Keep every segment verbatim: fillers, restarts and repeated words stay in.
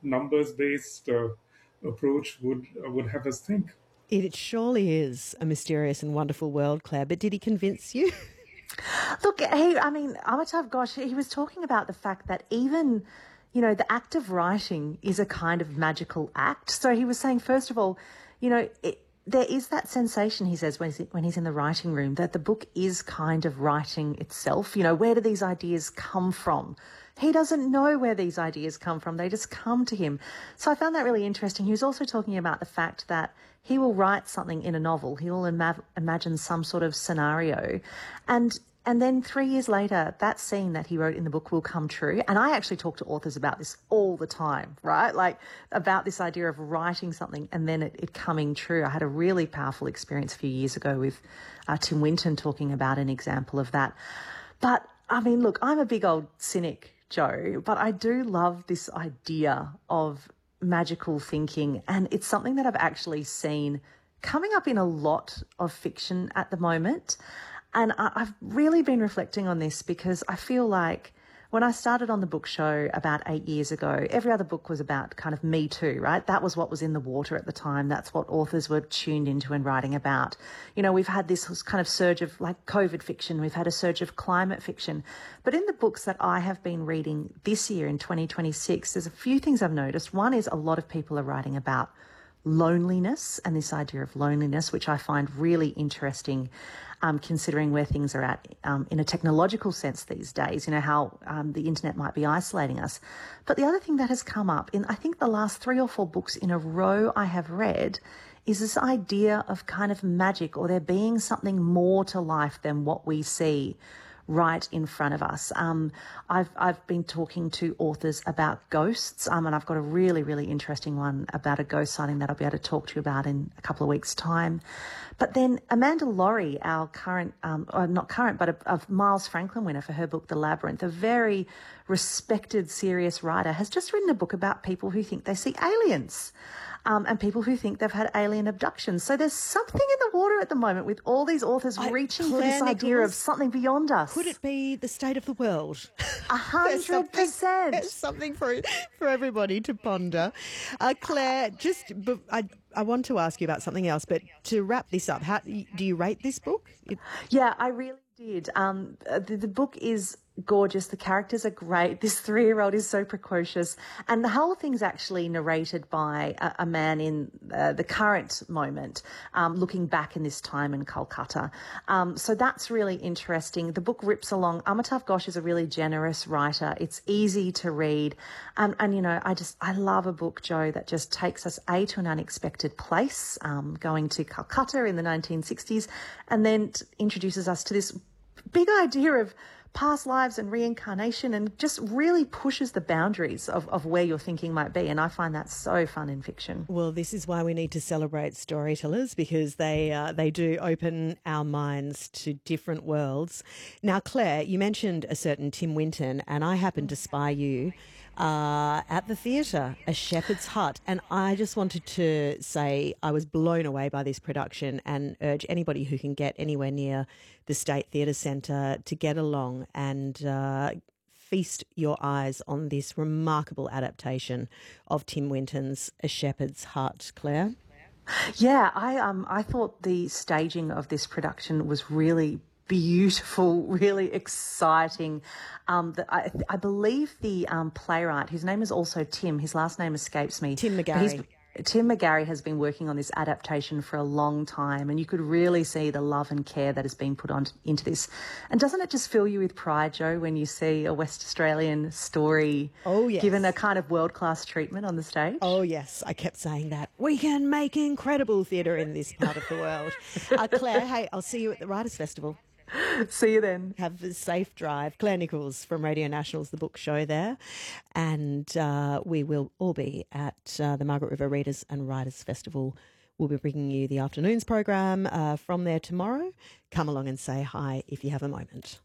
numbers-based uh, approach would uh, would have us think. It surely is a mysterious and wonderful world, Claire, but did he convince you? Look, he, I mean, Amitav Ghosh, he was talking about the fact that even, you know, the act of writing is a kind of magical act. So he was saying, first of all, you know, it, there is that sensation, he says, when he's, when he's in the writing room, that the book is kind of writing itself. You know, where do these ideas come from? He doesn't know where these ideas come from. They just come to him. So I found that really interesting. He was also talking about the fact that he will write something in a novel. He will ima- imagine some sort of scenario. And And then three years later, that scene that he wrote in the book will come true. And I actually talk to authors about this all the time, right? Like about this idea of writing something and then it, it coming true. I had a really powerful experience a few years ago with uh, Tim Winton talking about an example of that. But I mean, look, I'm a big old cynic, Joe, but I do love this idea of magical thinking. And it's something that I've actually seen coming up in a lot of fiction at the moment. And I've really been reflecting on this because I feel like when I started on the book show about eight years ago, every other book was about kind of Me Too, right? That was what was in the water at the time. That's what authors were tuned into and writing about. You know, we've had this kind of surge of like COVID fiction. We've had a surge of climate fiction. But in the books that I have been reading this year in twenty twenty-six, there's a few things I've noticed. One is a lot of people are writing about loneliness and this idea of loneliness, which I find really interesting, um, considering where things are at um, in a technological sense these days, you know, how um, the internet might be isolating us. But the other thing that has come up in, I think, the last three or four books in a row I have read is this idea of kind of magic or there being something more to life than what we see right in front of us. Um, I've I've been talking to authors about ghosts, um, and I've got a really, really interesting one about a ghost sighting that I'll be able to talk to you about in a couple of weeks' time. But then Amanda Laurie, our current, um, or not current, but a, a Miles Franklin winner for her book, The Labyrinth, a very respected, serious writer, has just written a book about people who think they see aliens. Um, and people who think they've had alien abductions. So there's something in the water at the moment with all these authors I, reaching for this Nichols, idea of something beyond us. Could it be the state of the world? A hundred percent. There's something for for everybody to ponder. Uh, Claire, just I I want to ask you about something else, but to wrap this up, how do you rate this book? It, yeah, I really did. Um, the, the book is gorgeous. The characters are great. This three-year-old is so precocious. And the whole thing's actually narrated by a, a man in uh, the current moment, um, looking back in this time in Kolkata. Um, so that's really interesting. The book rips along. Amitav Ghosh is a really generous writer. It's easy to read. Um, and, you know, I just, I love a book, Joe, that just takes us, A, to an unexpected place, um, going to Calcutta in the nineteen sixties, and then t- introduces us to this big idea of past lives and reincarnation and just really pushes the boundaries of, of where your thinking might be. And I find that so fun in fiction. Well, this is why we need to celebrate storytellers because they uh, they do open our minds to different worlds. Now, Claire, you mentioned a certain Tim Winton, and I happened to spy you uh, at the theatre, A Shepherd's Hut. And I just wanted to say I was blown away by this production and urge anybody who can get anywhere near the State Theatre Centre to get along and uh, feast your eyes on this remarkable adaptation of Tim Winton's A Shepherd's Hut. Claire? Yeah, I um I thought the staging of this production was really beautiful, really exciting. Um, the, I, I believe the um, playwright, whose name is also Tim, his last name escapes me. Tim McGarry. Tim McGarry has been working on this adaptation for a long time, and you could really see the love and care that has been put on into this. And doesn't it just fill you with pride, Joe, when you see a West Australian story oh, yes. given a kind of world-class treatment on the stage? Oh, yes. I kept saying that. We can make incredible theatre in this part of the world. Uh, Claire, hey, I'll see you at the Writers' Festival. See you then. Have a safe drive. Claire Nichols from Radio National's The Book Show there. And uh, we will all be at uh, the Margaret River Readers and Writers Festival. We'll be bringing you the afternoons program uh, from there tomorrow. Come along and say hi if you have a moment.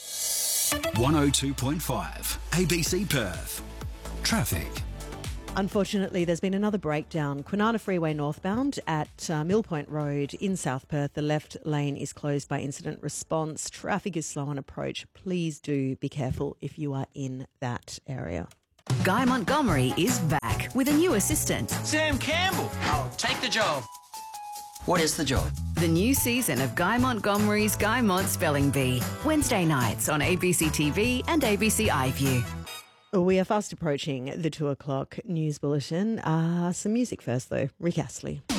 one oh two point five A B C Perth. Traffic. Unfortunately, there's been another breakdown. Kwinana Freeway northbound at uh, Mill Point Road in South Perth. The left lane is closed by incident response. Traffic is slow on approach. Please do be careful if you are in that area. Guy Montgomery is back with a new assistant. Sam Campbell. I'll take the job. What is the job? The new season of Guy Montgomery's Guy Mont Spelling Bee. Wednesday nights on A B C T V and A B C iView. We are fast approaching the two o'clock news bulletin. Uh, some music first, though. Rick Astley.